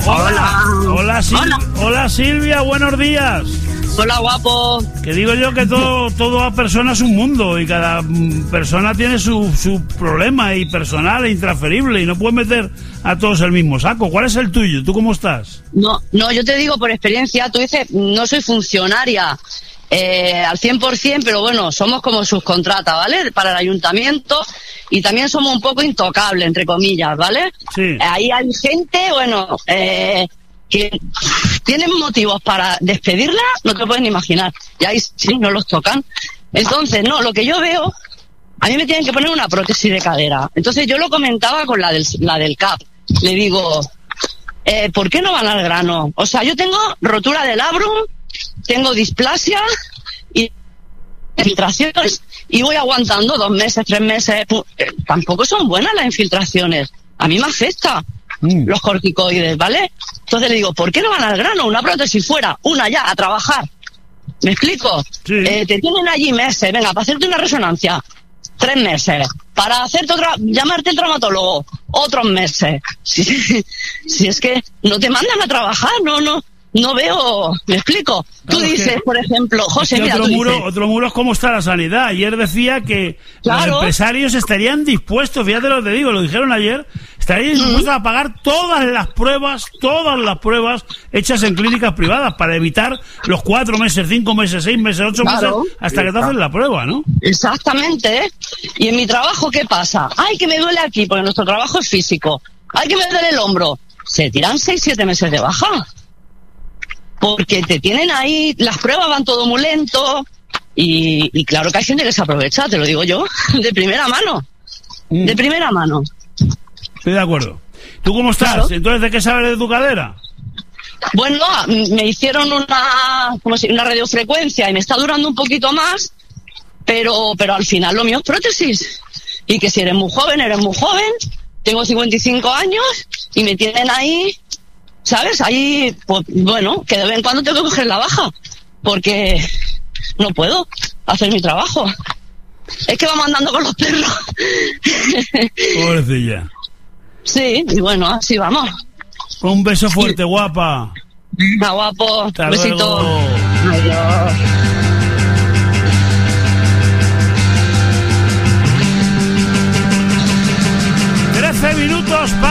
Hola Silvia, buenos días. Hola, guapo. Que digo yo que toda persona es un mundo y cada persona tiene su problema y personal e intransferible y no puedes meter a todos el mismo saco. ¿Cuál es el tuyo? ¿Tú cómo estás? No, yo te digo por experiencia, tú dices, no soy funcionaria al 100%, pero bueno, somos como subcontrata, ¿vale? Para el ayuntamiento y también somos un poco intocables, entre comillas, ¿vale? Sí. Ahí hay gente, bueno, que tienen motivos para despedirla, no te puedes ni imaginar. Y ahí sí, no los tocan. Entonces, no, lo que yo veo, a mí me tienen que poner una prótesis de cadera. Entonces yo lo comentaba con la del CAP. Le digo, ¿por qué no van al grano? O sea, yo tengo rotura del labrum, tengo displasia y infiltraciones y voy aguantando 2 meses, 3 meses. Tampoco son buenas las infiltraciones. A mí me afecta los corticoides, ¿vale? Entonces le digo, ¿por qué no van al grano? Una prótesis fuera, una ya, a trabajar. ¿Me explico? Sí. Te tienen allí meses, venga, para hacerte una resonancia, 3 meses. Para hacerte llamarte el traumatólogo, otros meses. Si es que no te mandan a trabajar, no veo, ¿me explico? Tú dices, por ejemplo, José, mira, otro muro es cómo está la sanidad. Ayer decía que los empresarios estarían dispuestos, fíjate lo que te digo, lo dijeron ayer, estarían dispuestos a pagar todas las pruebas hechas en clínicas privadas para evitar los 4 meses, 5 meses, 6 meses, 8 meses, hasta que te hacen la prueba, ¿no? Exactamente, ¿eh? Y en mi trabajo, ¿qué pasa? Ay, que me duele aquí, porque nuestro trabajo es físico. Ay, que me duele el hombro. Se tiran 6, 7 meses de baja. Porque te tienen ahí, las pruebas van todo muy lento y claro que hay gente que se aprovecha, te lo digo yo, de primera mano. De primera mano. Estoy de acuerdo. ¿Tú cómo estás? Claro. Entonces, ¿de qué sabes de tu cadera? Bueno, me hicieron una radiofrecuencia y me está durando un poquito más, pero al final lo mío es prótesis. Y que si eres muy joven, tengo 55 años y me tienen ahí... ¿Sabes? Ahí, pues bueno, que de vez en cuando tengo que coger la baja, porque no puedo hacer mi trabajo. Es que vamos andando con los perros. Pobrecilla. Sí, y bueno, así vamos. Un beso fuerte, guapa. Venga, guapo. Hasta besito. Luego. Adiós. 13 minutos.